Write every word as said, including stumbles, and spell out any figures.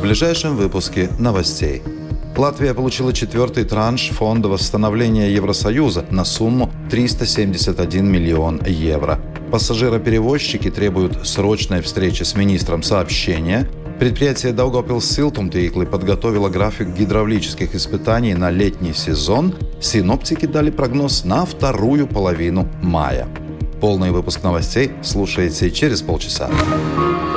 ближайшем выпуске новостей. Латвия получила четвертый транш Фонда восстановления Евросоюза на сумму триста семьдесят один миллион евро. Пассажироперевозчики требуют срочной встречи с министром сообщения. Предприятие Daugavpils siltumtīkli подготовило график гидравлических испытаний на летний сезон. Синоптики дали прогноз на вторую половину мая. Полный выпуск новостей слушайте через полчаса.